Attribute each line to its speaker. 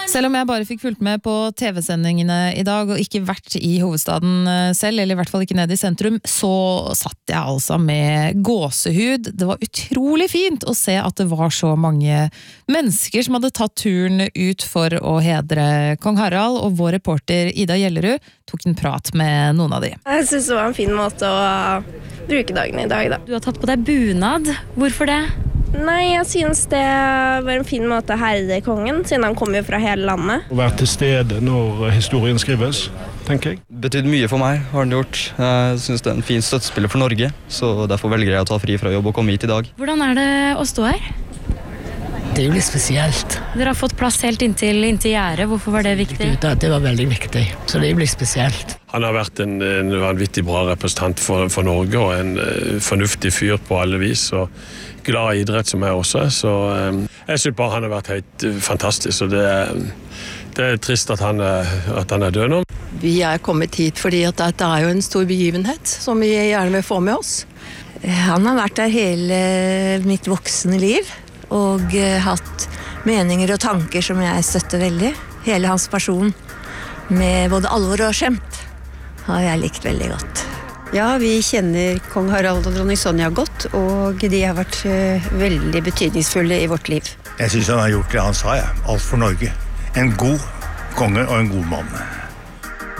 Speaker 1: Selv om jeg bare fikk fulgt med på TV-sendingene i dag og ikke vært i hovedstaden selv, eller i hvert fall ikke ned i sentrum, så satt jeg altså med gåsehud. Det var utrolig fint å se at det var så mange mennesker som hadde tatt turen ut for å hedre kong Harald, og vår reporter Ida Gjellerud tok en prat med noen av de.
Speaker 2: Jeg synes det var en fin måte å bruke dagen i dag, da.
Speaker 3: Du har tatt på deg bunad. Hvorfor det?
Speaker 2: Nei, jeg synes det var en fin måte å herre kongen, siden han kommer jo fra hele landet.
Speaker 4: Å være til stede når historien skrives, tenker jeg.
Speaker 5: Betydd mye for meg, har han gjort. Jeg synes det er en fin støttespiller for Norge, så derfor velger jeg å ta fri fra jobb og komme hit i dag.
Speaker 3: Hvordan er det å stå her?
Speaker 6: Det er jo litt spesielt.
Speaker 3: Dere har fått plass helt inntil gjerdet. Hvorfor var det viktig?
Speaker 6: Det var veldig viktig, så det er jo litt spesielt.
Speaker 4: Han har vært en vanvittig bra representant for Norge, og en fornuftig fyr på alle vis, og glad i idrett som jeg også er, så jeg synes bare han har vært helt fantastisk, og det er trist at han er død nå.
Speaker 7: Vi er kommet hit fordi at dette er jo en stor begivenhet som vi gjerne vil få med oss. Han har vært der hele mitt voksne liv, og hatt meninger og tanker som jeg støtter veldig. Hele hans person, med både alvor og skjemt, har jeg likt veldig godt.
Speaker 8: Ja, vi kjenner kong Harald og dronning Sonja godt, og de har vært veldig betydningsfulle i vårt liv.
Speaker 9: Jeg synes han har gjort det han sa, alt for Norge. En god konge og en god mann.